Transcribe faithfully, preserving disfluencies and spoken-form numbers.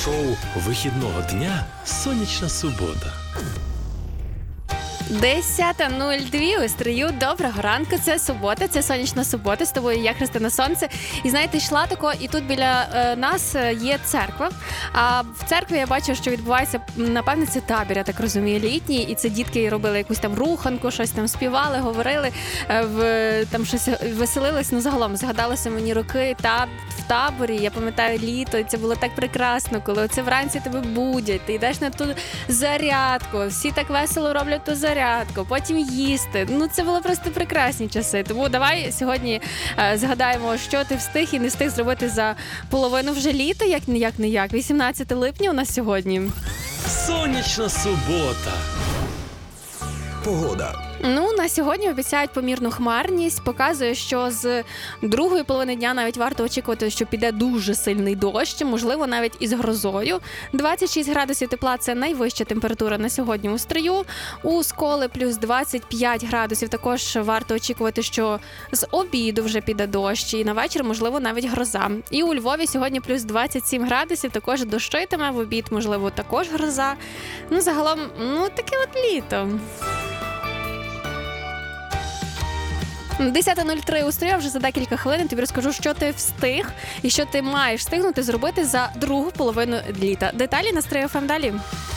Шоу вихідного дня «Сонячна субота». десята нуль два у Стрию. Доброго ранку, це субота, це сонячна субота. З тобою я, Христина Сонце. І знаєте, йшла тако, і тут біля е, нас є церква. А в церкві я бачу, що відбувається, напевне, це табір, я так розумію, літній. І це дітки робили якусь там руханку, щось там співали, говорили, е, в, там щось веселились. Ну, загалом, згадалося мені роки та, в таборі. Я пам'ятаю літо, і це було так прекрасно, коли оце вранці тебе будять, ти йдеш на ту зарядку, всі так весело роблять ту зарядку. Зарядку, потім їсти. Ну, це було просто прекрасні часи. Тому давай сьогодні е, згадаємо, що ти встиг і не встиг зробити за половину вже літа, як ніяк не як. вісімнадцяте липня у нас сьогодні. Сонячна субота. Погода. Ну, на сьогодні обіцяють помірну хмарність. Показує, що з другої половини дня навіть варто очікувати, що піде дуже сильний дощ, можливо, навіть із грозою. двадцять шість градусів тепла – це найвища температура на сьогодні у Стрию. У Сколи плюс двадцять п'ять градусів. Також варто очікувати, що з обіду вже піде дощ. І на вечір, можливо, навіть гроза. І у Львові сьогодні плюс двадцять сім градусів. Також дощитиме, в обід, можливо, також гроза. Ну, загалом, ну, таке от літо. десята нуль три у Стрию, вже за декілька хвилин тобі розкажу, що ти встиг і що ти маєш встигнути зробити за другу половину літа. Деталі на Стрию еф ем далі.